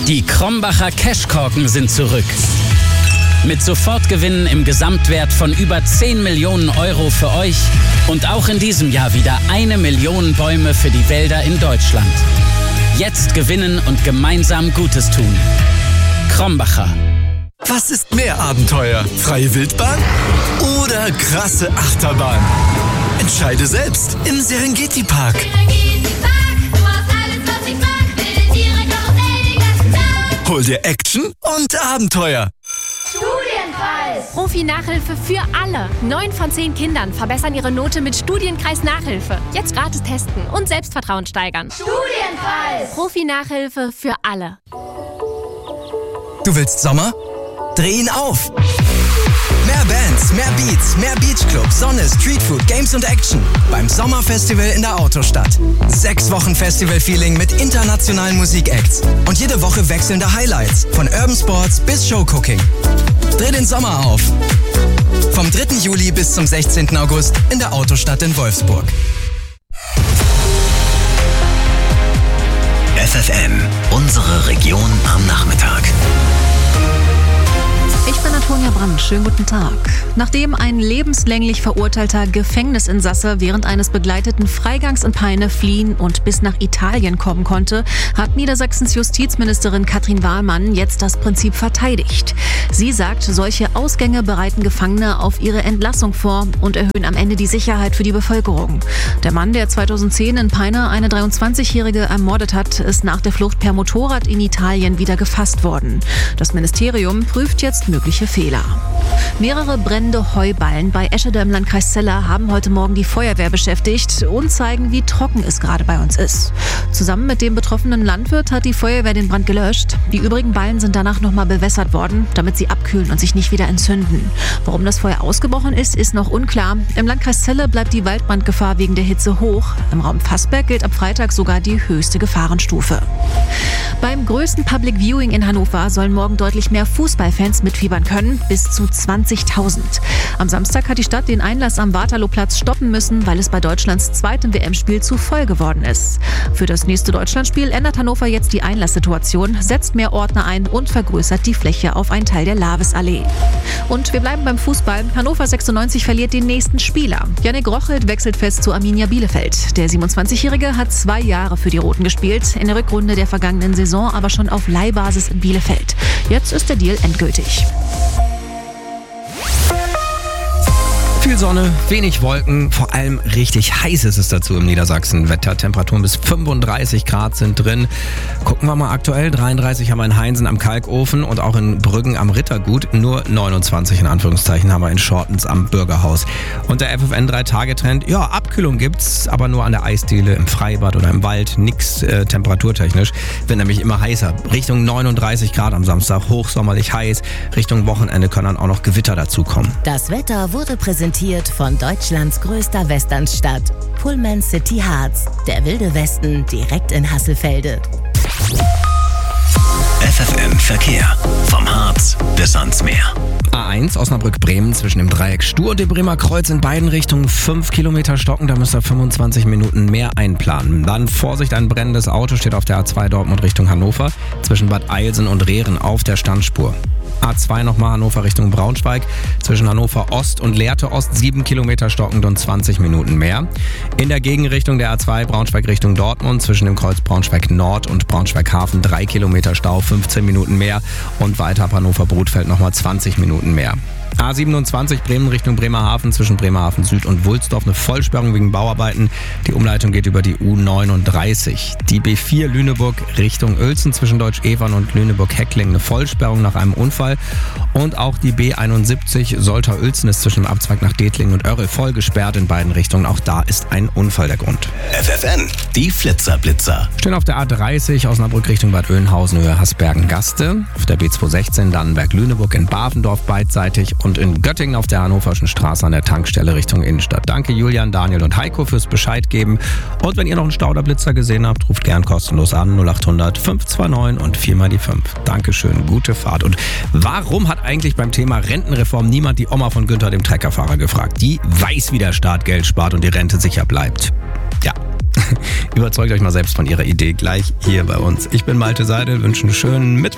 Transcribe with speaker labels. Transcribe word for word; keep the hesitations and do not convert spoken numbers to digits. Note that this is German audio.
Speaker 1: Die Krombacher Cashkorken sind zurück. Mit Sofortgewinnen im Gesamtwert von über zehn Millionen Euro für euch und auch in diesem Jahr wieder eine Million Bäume für die Wälder in Deutschland. Jetzt gewinnen und gemeinsam Gutes tun. Krombacher.
Speaker 2: Was ist mehr Abenteuer? Freie Wildbahn oder krasse Achterbahn? Entscheide selbst im Serengeti Park. Hol dir Action und Abenteuer.
Speaker 3: Studienkreis. Profi-Nachhilfe für alle. Neun von zehn Kindern verbessern ihre Note mit Studienkreis-Nachhilfe. Jetzt gratis testen und Selbstvertrauen steigern. Studienkreis. Profi-Nachhilfe für alle.
Speaker 2: Du willst Sommer? Dreh ihn auf! Mehr Bands, mehr Beats, mehr Beachclub, Sonne, Streetfood, Games und Action beim Sommerfestival in der Autostadt. Sechs Wochen Festival-Feeling mit internationalen Musikacts und jede Woche wechselnde Highlights von Urban Sports bis Showcooking. Dreh den Sommer auf! Vom dritten Juli bis zum sechzehnten August in der Autostadt in Wolfsburg.
Speaker 4: F F M, unsere Region am Nachmittag.
Speaker 5: Ich bin Antonia Brandt. Schönen guten Tag. Nachdem ein lebenslänglich verurteilter Gefängnisinsasse während eines begleiteten Freigangs in Peine fliehen und bis nach Italien kommen konnte, hat Niedersachsens Justizministerin Katrin Wahlmann jetzt das Prinzip verteidigt. Sie sagt, solche Ausgänge bereiten Gefangene auf ihre Entlassung vor und erhöhen am Ende die Sicherheit für die Bevölkerung. Der Mann, der zweitausendzehn in Peine eine dreiundzwanzigjährige ermordet hat, ist nach der Flucht per Motorrad in Italien wieder gefasst worden. Das Ministerium prüft jetzt mögliche Fehler. Mehrere brennende Heuballen bei Eschede im Landkreis Celle haben heute Morgen die Feuerwehr beschäftigt und zeigen, wie trocken es gerade bei uns ist. Zusammen mit dem betroffenen Landwirt hat die Feuerwehr den Brand gelöscht. Die übrigen Ballen sind danach nochmal bewässert worden, damit sie abkühlen und sich nicht wieder entzünden. Warum das Feuer ausgebrochen ist, ist noch unklar. Im Landkreis Celle bleibt die Waldbrandgefahr wegen der Hitze hoch. Im Raum Vassberg gilt ab Freitag sogar die höchste Gefahrenstufe. Beim größten Public Viewing in Hannover sollen morgen deutlich mehr Fußballfans mitfiebern können, bis zu zwanzigtausend. Am Samstag hat die Stadt den Einlass am Waterlooplatz stoppen müssen, weil es bei Deutschlands zweitem W M-Spiel zu voll geworden ist. Für das nächste Deutschlandspiel ändert Hannover jetzt die Einlasssituation, setzt mehr Ordner ein und vergrößert die Fläche auf einen Teil der Lavesallee. Und wir bleiben beim Fußball. Hannover sechsundneunzig verliert den nächsten Spieler. Yannick Rochelt wechselt fest zu Arminia Bielefeld. Der siebenundzwanzigjährige hat zwei Jahre für die Roten gespielt, in der Rückrunde der vergangenen Saison aber schon auf Leihbasis in Bielefeld. Jetzt ist der Deal endgültig.
Speaker 6: Viel Sonne, wenig Wolken, vor allem richtig heiß ist es dazu im Niedersachsen. Wettertemperaturen bis fünfunddreißig Grad sind drin. Gucken wir mal aktuell, dreiunddreißig haben wir in Heinsen am Kalkofen und auch in Brüggen am Rittergut. Nur neunundzwanzig in Anführungszeichen haben wir in Schortens am Bürgerhaus. Und der F F N drei Tage Trend, ja, Abkühlung gibt's, aber nur an der Eisdiele, im Freibad oder im Wald. Nix äh, temperaturtechnisch, wird nämlich immer heißer. Richtung neununddreißig Grad am Samstag, hochsommerlich heiß. Richtung Wochenende können dann auch noch Gewitter dazukommen.
Speaker 7: Das Wetter wurde präsentiert von Deutschlands größter Westernstadt, Pullman City Harz. Der wilde Westen direkt in Hasselfelde.
Speaker 4: F F M Verkehr. Vom Harz bis ans Meer.
Speaker 6: A eins Osnabrück-Bremen zwischen dem Dreieck Stur und dem Bremer Kreuz in beiden Richtungen fünf Kilometer stocken, da müsst ihr fünfundzwanzig Minuten mehr einplanen. Dann Vorsicht, ein brennendes Auto steht auf der A zwei Dortmund Richtung Hannover zwischen Bad Eilsen und Rehren auf der Standspur. A zwei nochmal Hannover Richtung Braunschweig, zwischen Hannover Ost und Lehrte Ost sieben Kilometer stockend und zwanzig Minuten mehr. In der Gegenrichtung der A zwei Braunschweig Richtung Dortmund, zwischen dem Kreuz Braunschweig Nord und Braunschweig Hafen drei Kilometer Stau, fünfzehn Minuten mehr und weiter ab Hannover Brotfeld nochmal zwanzig Minuten mehr. A siebenundzwanzig Bremen Richtung Bremerhaven, zwischen Bremerhaven Süd und Wulsdorf eine Vollsperrung wegen Bauarbeiten. Die Umleitung geht über die U neununddreißig. Die B vier Lüneburg Richtung Uelzen zwischen Deutsch-Evern und Lüneburg-Heckling eine Vollsperrung nach einem Unfall. Und auch die B einundsiebzig Soltau-Uelzen ist zwischen dem Abzweig nach Dettlingen und Oerre voll gesperrt in beiden Richtungen. Auch da ist ein Unfall der Grund.
Speaker 4: F F N, die Flitzer-Blitzer.
Speaker 6: Stehen auf der A dreißig Osnabrück Richtung Bad Oeynhausen, Höhe Hasbergen-Gaste. Auf der B zweihundertsechzehn Dannenberg-Lüneburg in Bavendorf beidseitig. Und in Göttingen auf der Hannoverschen Straße an der Tankstelle Richtung Innenstadt. Danke Julian, Daniel und Heiko fürs Bescheid geben. Und wenn ihr noch einen Stau oder Blitzer gesehen habt, ruft gern kostenlos an null acht hundert fünf zwei neun und vier mal die fünf. Dankeschön, gute Fahrt. Und warum hat eigentlich beim Thema Rentenreform niemand die Oma von Günther, dem Treckerfahrer, gefragt? Die weiß, wie der Staat Geld spart und die Rente sicher bleibt. Ja. Überzeugt euch mal selbst von ihrer Idee gleich hier bei uns. Ich bin Malte Seidel, wünsche einen schönen Mittwoch.